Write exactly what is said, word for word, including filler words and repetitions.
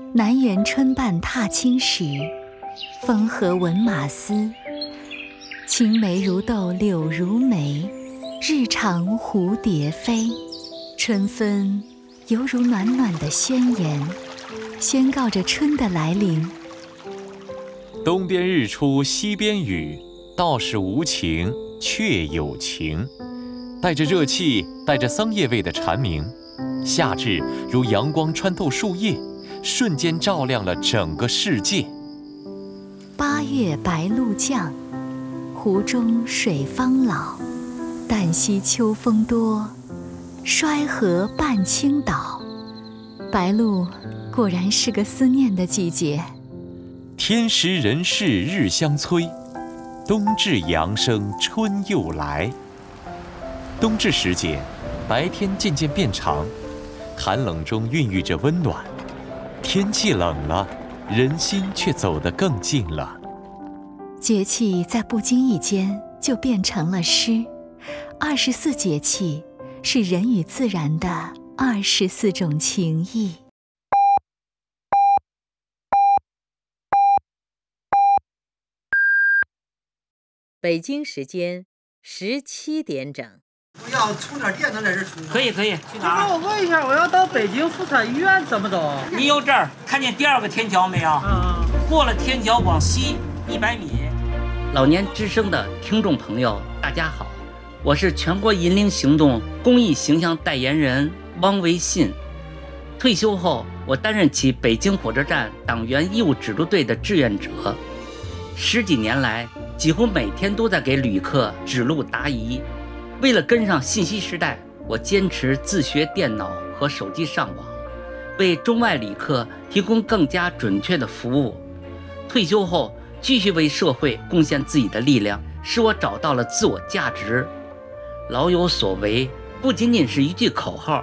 南园春半踏青时，风和闻马嘶。青梅如豆柳如眉，日长蝴蝶飞。春分犹如暖暖的宣言，宣告着春的来临。 东边日出西边雨，道是无晴却有晴。带着热气，带着桑叶味的蝉鸣，夏至如阳光穿透树叶，瞬间照亮了整个世界。 八月白露降，湖中水方老。旦夕秋风多，衰河半倾倒。白露果然是个思念的季节。 天时人事日相催，冬至阳生春又来。冬至时节，白天渐渐变长，寒冷中孕育着温暖。天气冷了，人心却走得更近了。 节气在不经意间就变成了诗。二十四节气是人与自然的二十四种情谊。 北京时间十七点整。 我要充点电能在这充。 可以可以，去哪儿？ 我问一下，我要到北京妇产医院怎么走？ 你有这儿看见第二个天桥没有？ 嗯。 过了天桥往西一百米。 老年之声的听众朋友，大家好，我是全国银龄行动公益形象代言人汪维信。退休后，我担任起北京火车站党员义务指路队的志愿者，十几年来，几乎每天都在给旅客指路答疑。为了跟上信息时代，我坚持自学电脑和手机上网，为中外旅客提供更加准确的服务。退休后，继续为社会贡献自己的力量，使我找到了自我价值。老有所为不仅仅是一句口号，